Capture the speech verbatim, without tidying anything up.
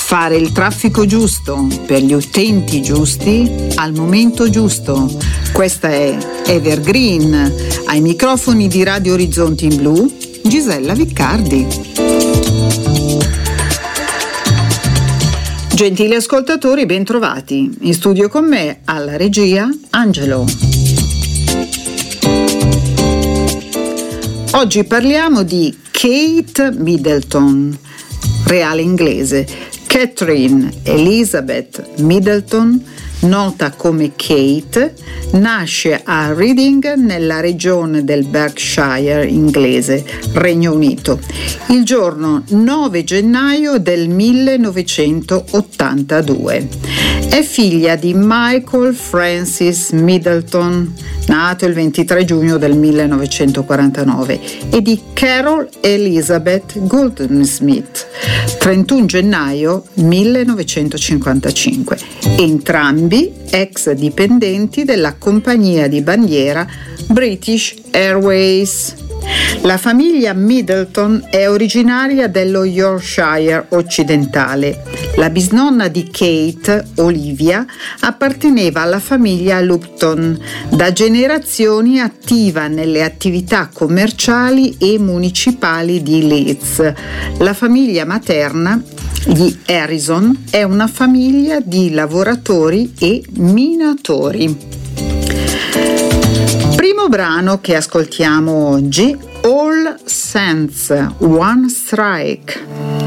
Fare il traffico giusto per gli utenti giusti al momento giusto. Questa è Evergreen. Ai microfoni di Radio Orizzonti in Blu, Gisella Viccardi. Gentili ascoltatori, bentrovati. In studio con me, alla regia, Angelo. Oggi parliamo di Kate Middleton, reale inglese. Catherine Elizabeth Middleton, nota come Kate, nasce a Reading nella regione del Berkshire inglese, Regno Unito, il giorno nove gennaio del millenovecentottantadue. È figlia di Michael Francis Middleton, nato il ventitré giugno del millenovecentoquarantanove, e di Carol Elizabeth Goldsmith, trentuno gennaio millenovecentocinquantacinque, entrambi ex dipendenti della compagnia di bandiera British Airways. La famiglia Middleton è originaria dello Yorkshire occidentale. La bisnonna di Kate, Olivia, apparteneva alla famiglia Lupton, da generazioni attiva nelle attività commerciali e municipali di Leeds. La famiglia materna, gli Harrison, è una famiglia di lavoratori e minatori. Primo brano che ascoltiamo oggi, All Saints, One Strike.